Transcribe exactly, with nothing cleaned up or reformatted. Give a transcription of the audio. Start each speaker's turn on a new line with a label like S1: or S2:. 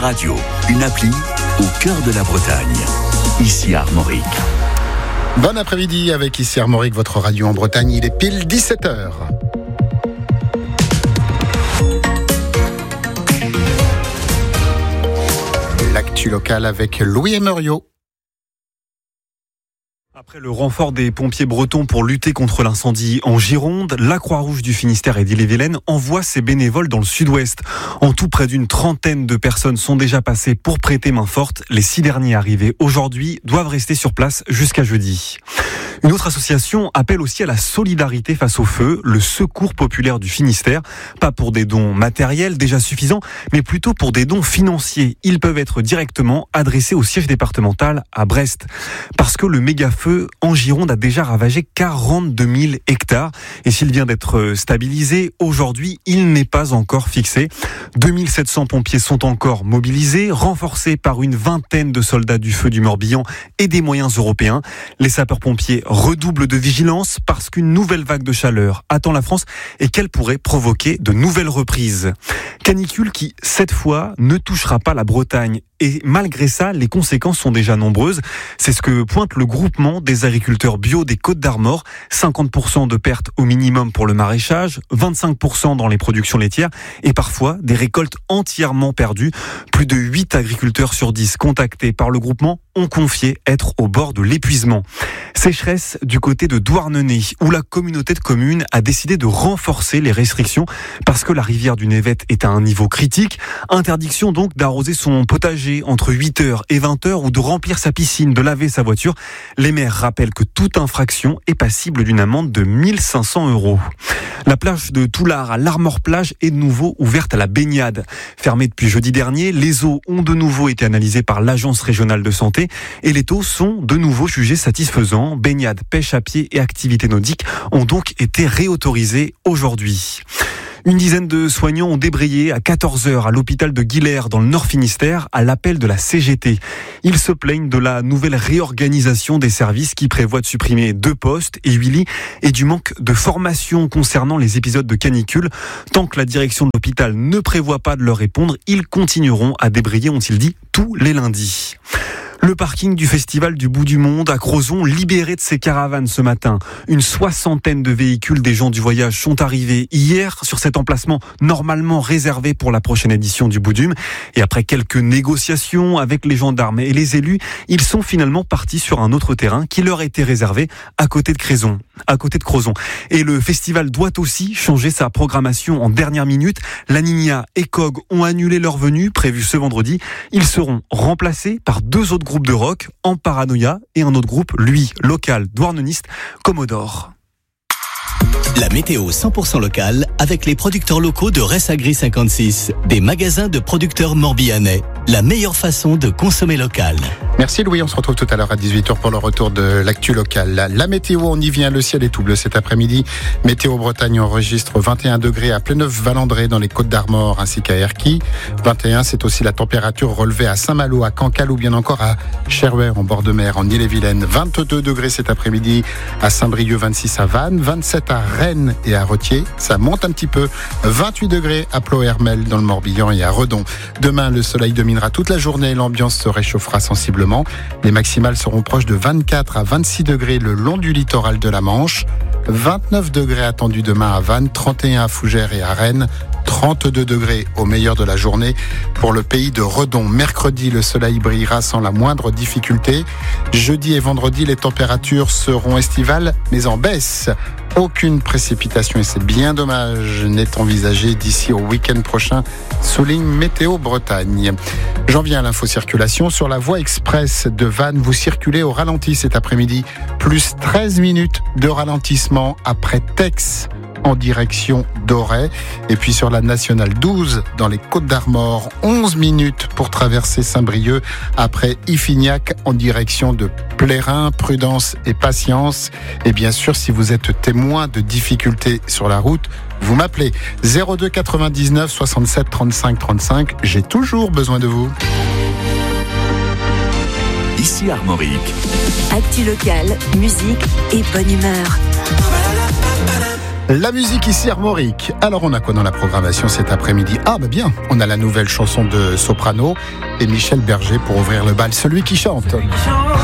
S1: Radio, une appli au cœur de la Bretagne. Ici Armorique.
S2: Bon après-midi avec Ici Armorique, votre radio en Bretagne. Il est pile dix-sept heures. L'actu locale avec Louis Emerio.
S3: Après le renfort des pompiers bretons pour lutter contre l'incendie en Gironde, la Croix-Rouge du Finistère et d'Ille-et-Vilaine envoie ses bénévoles dans le sud-ouest. En tout, près d'une trentaine de personnes sont déjà passées pour prêter main forte. Les six derniers arrivés aujourd'hui doivent rester sur place jusqu'à jeudi. Une autre association appelle aussi à la solidarité face au feu, le Secours populaire du Finistère. Pas pour des dons matériels déjà suffisants, mais plutôt pour des dons financiers. Ils peuvent être directement adressés au siège départemental à Brest. Parce que le méga-feu en Gironde a déjà ravagé quarante-deux mille hectares. Et s'il vient d'être stabilisé, aujourd'hui, il n'est pas encore fixé. deux mille sept cents pompiers sont encore mobilisés, renforcés par une vingtaine de soldats du feu du Morbihan et des moyens européens. Les sapeurs-pompiers redoublent de vigilance parce qu'une nouvelle vague de chaleur attend la France et qu'elle pourrait provoquer de nouvelles reprises. Canicule qui, cette fois, ne touchera pas la Bretagne. Et malgré ça, les conséquences sont déjà nombreuses. C'est ce que pointe le groupement des agriculteurs bio des Côtes-d'Armor. cinquante pour cent de pertes au minimum pour le maraîchage, vingt-cinq pour cent dans les productions laitières et parfois des récoltes entièrement perdues. Plus de huit agriculteurs sur dix contactés par le groupement ont confié être au bord de l'épuisement. Sécheresse du côté de Douarnenez, où la communauté de communes a décidé de renforcer les restrictions parce que la rivière du Névet est à un niveau critique. Interdiction donc d'arroser son potager entre huit heures et vingt heures ou de remplir sa piscine, de laver sa voiture. Les maires rappellent que toute infraction est passible d'une amende de mille cinq cents euros. La plage de Toulard à l'Armor Plage est de nouveau ouverte à la baignade. Fermée depuis jeudi dernier, les eaux ont de nouveau été analysées par l'Agence régionale de santé et les taux sont de nouveau jugés satisfaisants. Baignade, pêche à pied et activités nautiques ont donc été réautorisées aujourd'hui. Une dizaine de soignants ont débrayé à quatorze heures à l'hôpital de Guilher dans le Nord Finistère à l'appel de la C G T. Ils se plaignent de la nouvelle réorganisation des services qui prévoit de supprimer deux postes et huit lits et du manque de formation concernant les épisodes de canicule. Tant que la direction de l'hôpital ne prévoit pas de leur répondre, ils continueront à débrayer, ont-ils dit, tous les lundis. Le parking du Festival du Bout du Monde à Crozon libéré de ses caravanes ce matin. Une soixantaine de véhicules des gens du voyage sont arrivés hier sur cet emplacement normalement réservé pour la prochaine édition du Boudum. Et après quelques négociations avec les gendarmes et les élus, ils sont finalement partis sur un autre terrain qui leur était réservé à côté de Crozon. À côté de Crozon. Et le festival doit aussi changer sa programmation en dernière minute. La Nina et Cog ont annulé leur venue prévue ce vendredi. Ils seront remplacés par deux autres groupes de rock, En Paranoia et un autre groupe, lui, local, douarneniste, Commodore.
S4: La météo cent pour cent locale avec les producteurs locaux de Ressagri cinquante-six, des magasins de producteurs morbihanais. La meilleure façon de consommer local.
S2: Merci Louis, on se retrouve tout à l'heure à dix-huit heures pour le retour de l'actu locale. La, la météo, on y vient, le ciel est tout bleu cet après-midi. Météo Bretagne enregistre vingt et un degrés à Pléneuf-Valandré dans les Côtes-d'Armor ainsi qu'à Erquy. vingt et un, c'est aussi la température relevée à Saint-Malo, à Cancale ou bien encore à Cherwer en bord de mer, en Ille-et-Vilaine. vingt-deux degrés cet après-midi à Saint-Brieuc, vingt-six à Vannes, vingt-sept à Rennes et à Rothier. Ça monte un petit peu. vingt-huit degrés à Ploërmel dans le Morbihan et à Redon. Demain, le soleil dominera toute la journée. L'ambiance se réchauffera sensiblement. Les maximales seront proches de vingt-quatre à vingt-six degrés le long du littoral de la Manche. vingt-neuf degrés attendus demain à Vannes, trente et un à Fougères et à Rennes. trente-deux degrés au meilleur de la journée pour le pays de Redon. Mercredi, le soleil brillera sans la moindre difficulté. Jeudi et vendredi, les températures seront estivales, mais en baisse. Aucune précipitation, et c'est bien dommage, n'est envisagée d'ici au week-end prochain, souligne Météo Bretagne. J'en viens à l'info-circulation. Sur la voie express de Vannes, vous circulez au ralenti cet après-midi. Plus treize minutes de ralentissement après Tex en direction d'Auray. Et puis sur la nationale douze, dans les Côtes-d'Armor, onze minutes pour traverser Saint-Brieuc après Iffignac en direction de Plérin. Prudence et patience. Et bien sûr, si vous êtes témoin de difficultés sur la route, vous m'appelez zéro deux quatre-vingt-dix-neuf soixante-sept trente-cinq trente-cinq. J'ai toujours besoin de vous.
S1: Ici Armorique.
S5: Actu locale, musique et bonne humeur.
S2: La musique ici Armorique. Alors on a quoi dans la programmation cet après-midi? Ah bah bien, on a la nouvelle chanson de Soprano et Michel Berger pour ouvrir le bal, celui qui chante.